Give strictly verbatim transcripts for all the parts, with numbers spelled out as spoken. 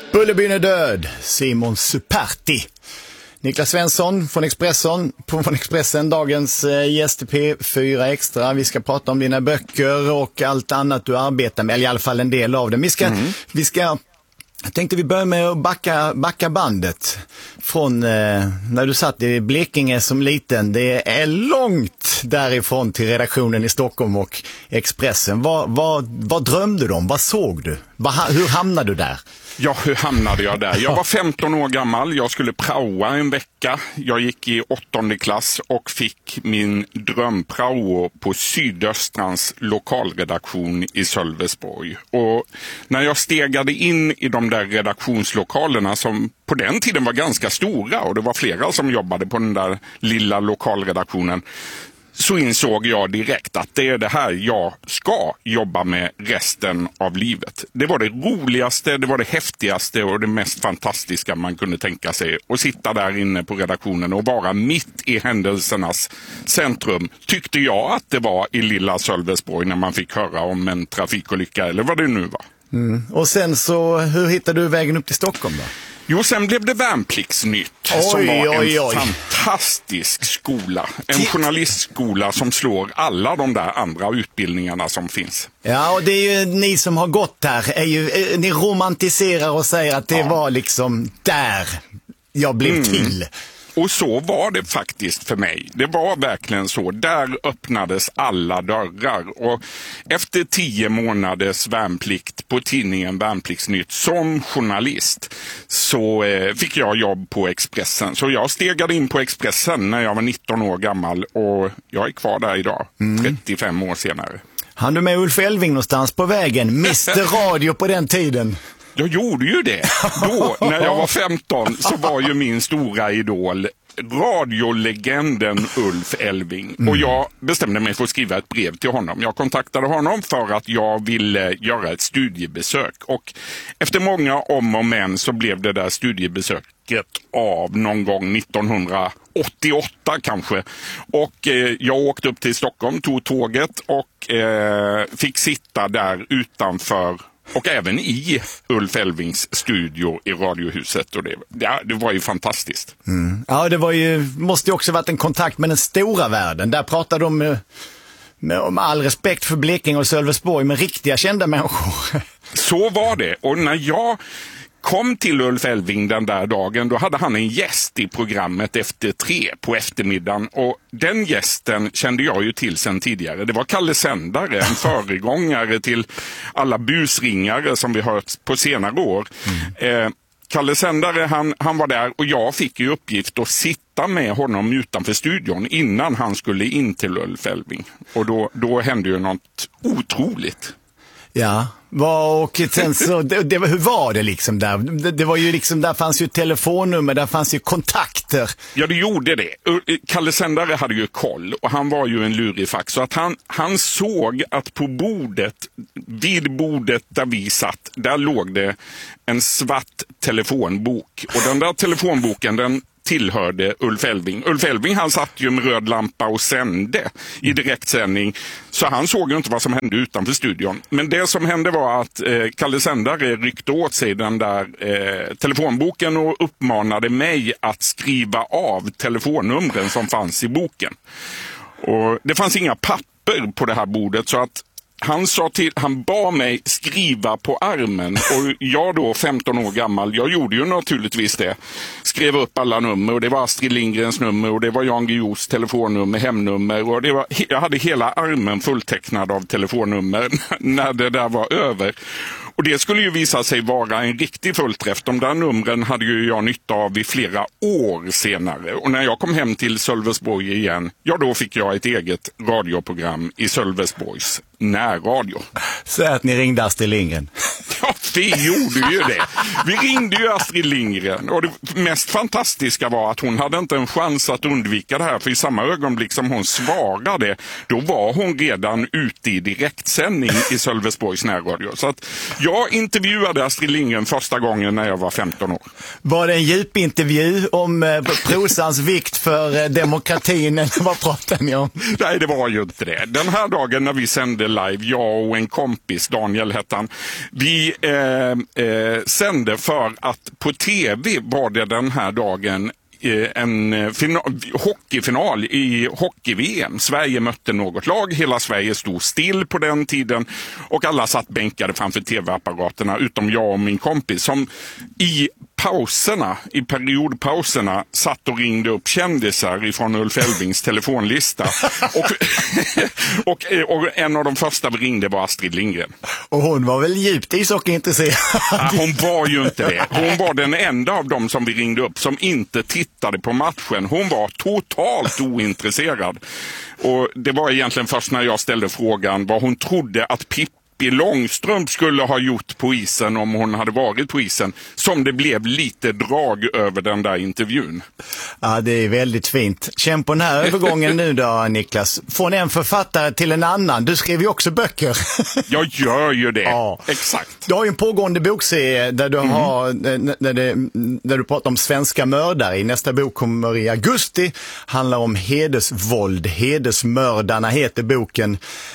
Bullerbyn är död, Simon Superti. Niklas Svensson från Expressen, från Expressen, dagens gäst i P fyra Extra. Vi ska prata om dina böcker och allt annat du arbetar med, eller i alla fall en del av det. Vi ska, mm. vi ska, jag tänkte vi börjar med att backa, backa bandet från eh, när du satt i Blekinge som liten. Det är långt därifrån till redaktionen i Stockholm och Expressen. Vad, vad, vad drömde du om? Vad såg du? Vad, hur hamnade du där? Ja, hur hamnade jag där? Jag var femton år gammal, jag skulle praoa en vecka. Jag gick i åttonde klass och fick min drömprao på Sydöstrans lokalredaktion i Sölvesborg. Och när jag stegade in i de där redaktionslokalerna som på den tiden var ganska stora och det var flera som jobbade på den där lilla lokalredaktionen, så insåg jag direkt att det är det här jag ska jobba med resten av livet. Det var det roligaste, det var det häftigaste och det mest fantastiska man kunde tänka sig. Att sitta där inne på redaktionen och vara mitt i händelsernas centrum, tyckte jag att det var i lilla Sölvesborg när man fick höra om en trafikolycka eller vad det nu var. Mm. Och sen så, hur hittade du vägen upp till Stockholm då? Jo, sen blev det Värnpliktsnytt oj, som var en oj, oj. fantastisk skola. En journalistskola som slår alla de där andra utbildningarna som finns. Ja, och det är ju ni som har gått där. Är ju, är, ni romantiserar och säger att det ja. var liksom där jag blev mm. till. Och så var det faktiskt för mig. Det var verkligen så. Där öppnades alla dörrar. Och efter tio månaders värnplikt på tidningen Värnpliktsnytt som journalist så eh, fick jag jobb på Expressen. Så jag stegade in på Expressen när jag var nitton år gammal och jag är kvar där idag, mm. trettiofem år senare. Han du med Ulf Elving någonstans på vägen? mister Radio på den tiden. Jag gjorde ju det. Då, när jag var femton, så var ju min stora idol radiolegenden Ulf Elving. Mm. Och jag bestämde mig för att skriva ett brev till honom. Jag kontaktade honom för att jag ville göra ett studiebesök. Och efter många om och men så blev det där studiebesöket av någon gång nittonhundraåttioåtta kanske. Och eh, jag åkte upp till Stockholm, tog tåget och eh, fick sitta där utanför och även i Ulf Elvings studio i Radiohuset. Och det, ja, det var ju fantastiskt. Mm. Ja, det var ju, måste ju också varit en kontakt med den stora världen. Där pratade de med, med, med all respekt för Blekinge och Sölvesborg med riktiga kända människor. Så var det. Och när jag kom till Ulf Elving den där dagen, då hade han en gäst i programmet efter tre på eftermiddagen. Och den gästen kände jag ju till sedan tidigare. Det var Kalle Sändare, en föregångare till alla busringare som vi hört på senare år. Mm. Eh, Kalle Sändare, han, han var där och jag fick ju uppgift att sitta med honom utanför studion innan han skulle in till Ulf Elving. Och då, då hände ju något otroligt. Ja, och sen så, det, det, hur var det liksom där? Det, det var ju liksom, där fanns ju telefonnummer, där fanns ju kontakter. Ja, det gjorde det. Kalle Sändare hade ju koll och han var ju en lurifax. Så att han, han såg att på bordet, vid bordet där vi satt, där låg det en svart telefonbok. Och den där telefonboken, den tillhörde Ulf Elving. Ulf Elving, han satt ju med röd lampa och sände i direktsändning, så han såg ju inte vad som hände utanför studion. Men det som hände var att eh, Kalle Sändare ryckte åt sig den där eh, telefonboken och uppmanade mig att skriva av telefonnumren som fanns i boken. Och det fanns inga papper på det här bordet, så att Han sa till, han bad mig skriva på armen och jag då femton år gammal, jag gjorde ju naturligtvis det. Skrev upp alla nummer och det var Astrid Lindgrens nummer och det var Jan Guillous telefonnummer, hemnummer och det var, jag hade hela armen fulltecknad av telefonnummer när det där var över. Och det skulle ju visa sig vara en riktig fullträff. De där numren hade ju jag nytta av i flera år senare. Och när jag kom hem till Sölvesborg igen, ja då fick jag ett eget radioprogram i Sölvesborgs närradio. Så att ni ringde Astrid Lindgren. Ja, vi gjorde ju det. Vi ringde ju Astrid Lindgren. Och det mest fantastiska var att hon hade inte en chans att undvika det här. För i samma ögonblick som hon svarade, då var hon redan ute i direktsändning i Sölvesborgs närradio. Så att jag intervjuade Astrid Lindgren första gången när jag var femton år. Var det en djup intervju om eh, prosans vikt för eh, demokratin? Eller vad pratade ni om? Nej, det var ju inte det. Den här dagen när vi sände live, jag och en kompis, Daniel hette han, vi eh, eh, eh, sände för att på tv var det den här dagen en final, hockeyfinal i hockey-V M. Sverige mötte något lag, hela Sverige stod still på den tiden och alla satt bänkade framför tv-apparaterna utom jag och min kompis som i pauserna, i periodpauserna satt och ringde upp kändisar ifrån Ulf Elvings telefonlista. och, och, och en av de första vi ringde var Astrid Lindgren. Och hon var väl djupt ishockeyintresserad? Ja, hon var ju inte det. Hon var den enda av dem som vi ringde upp som inte tittade på matchen. Hon var totalt ointresserad. Och det var egentligen först när jag ställde frågan vad hon trodde att Pippi Långstrump skulle ha gjort på isen om hon hade varit på isen som det blev lite drag över den där intervjun. Ja, det är väldigt fint. Känn på den här övergången nu då, Niklas. Från en författare till en annan. Du skriver ju också böcker. Jag gör ju det. Ja. Exakt. Du har ju en pågående bokserie där du, mm. har, där, det, där du pratar om svenska mördare. I nästa bok kommer i augusti. Handlar om hedersvåld. Hedersmördarna heter boken.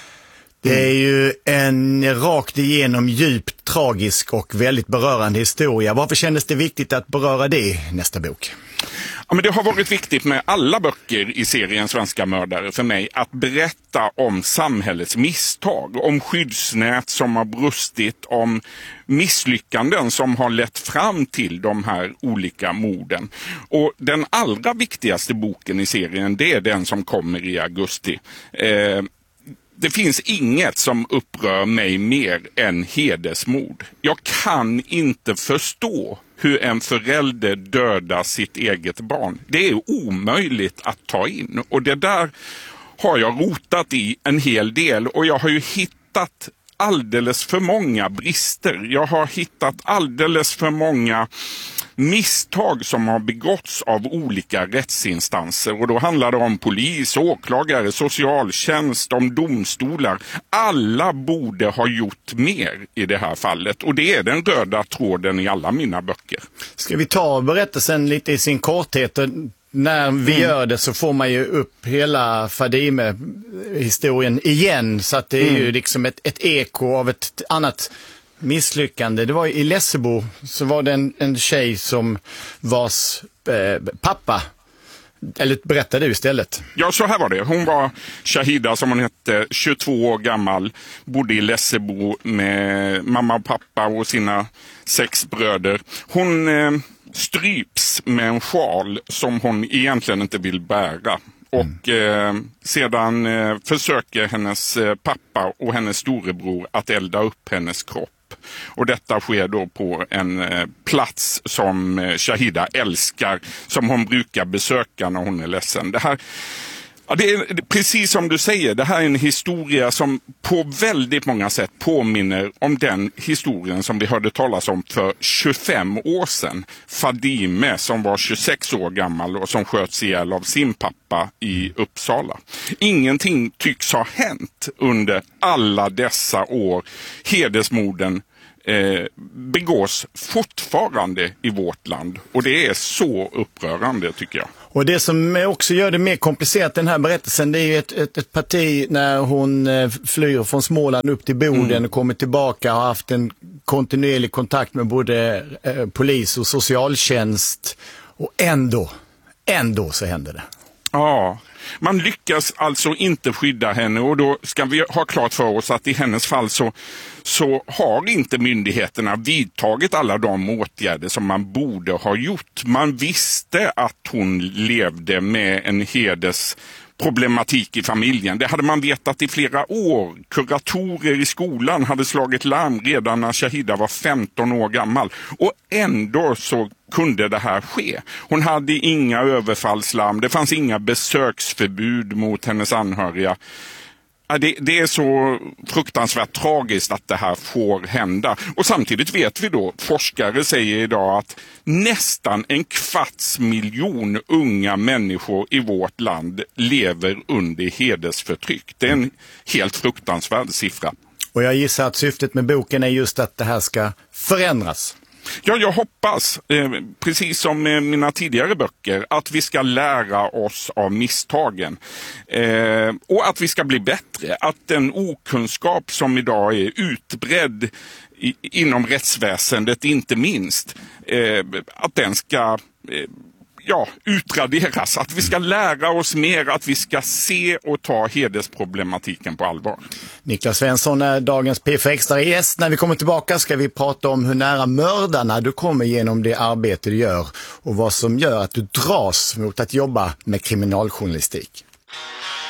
Det är ju en rakt igenom djupt tragisk och väldigt berörande historia. Varför kändes det viktigt att beröra det i nästa bok? Ja, men det har varit viktigt med alla böcker i serien Svenska mördare för mig att berätta om samhällets misstag, om skyddsnät som har brustit, om misslyckanden som har lett fram till de här olika morden. Och den allra viktigaste boken i serien, det är den som kommer i augusti. Eh, Det finns inget som upprör mig mer än hedersmord. Jag kan inte förstå hur en förälder dödar sitt eget barn. Det är omöjligt att ta in. Och det där har jag rotat i en hel del. Och jag har ju hittat alldeles för många brister. Jag har hittat alldeles för många misstag som har begåtts av olika rättsinstanser. Och då handlar det om polis, åklagare, socialtjänst, om domstolar. Alla borde ha gjort mer i det här fallet. Och det är den röda tråden i alla mina böcker. Ska vi ta berättelsen lite i sin korthet? När vi mm. gör det så får man ju upp hela Fadime-historien igen. Så att det är mm. ju liksom ett, ett eko av ett annat misslyckande. Det var i Lessebo så var det en, en tjej som vars eh, pappa, eller berättade du istället? Ja, så här var det. Hon var Shahida som hon hette, tjugotvå år gammal, bodde i Lessebo med mamma och pappa och sina sex bröder. Hon eh, stryps med en sjal som hon egentligen inte vill bära. Och eh, sedan eh, försöker hennes eh, pappa och hennes storebror att elda upp hennes kropp. Och detta sker då på en eh, plats som eh, Shahida älskar, som hon brukar besöka när hon är ledsen. Det här, ja, det är precis som du säger, det här är en historia som på väldigt många sätt påminner om den historien som vi hörde talas om för tjugofem år sedan. Fadime som var tjugosex år gammal och som sköts ihjäl av sin pappa i Uppsala. Ingenting tycks ha hänt under alla dessa år. Hedersmorden eh, begås fortfarande i vårt land och det är så upprörande tycker jag. Och det som också gör det mer komplicerat den här berättelsen, det är ju ett, ett, ett parti när hon eh, flyr från Småland upp till Boden mm. och kommer tillbaka och har haft en kontinuerlig kontakt med både eh, polis och socialtjänst och ändå, ändå så händer det. Ja, man lyckas alltså inte skydda henne och då ska vi ha klart för oss att i hennes fall så, så har inte myndigheterna vidtagit alla de åtgärder som man borde ha gjort. Man visste att hon levde med en hedersproblematik i familjen. Det hade man vetat i flera år. Kuratorer i skolan hade slagit larm redan när Shahida var femton år gammal. Och ändå så kunde det här ske. Hon hade inga överfallslarm. Det fanns inga besöksförbud mot hennes anhöriga. Det, det är så fruktansvärt tragiskt att det här får hända. Och samtidigt vet vi då, forskare säger idag att nästan en kvarts miljon unga människor i vårt land lever under hedersförtryck. Det är en helt fruktansvärd siffra. Och jag gissar att syftet med boken är just att det här ska förändras. Ja, jag hoppas, eh, precis som med mina tidigare böcker, att vi ska lära oss av misstagen. Eh, och att vi ska bli bättre. Att den okunskap som idag är utbredd i, inom rättsväsendet inte minst, eh, att den ska eh, ja, utraderas. Att vi ska lära oss mer, att vi ska se och ta hedersproblematiken på allvar. Niklas Svensson är dagens P fyra Extra gäst. När vi kommer tillbaka ska vi prata om hur nära mördarna du kommer genom det arbete du gör och vad som gör att du dras mot att jobba med kriminaljournalistik.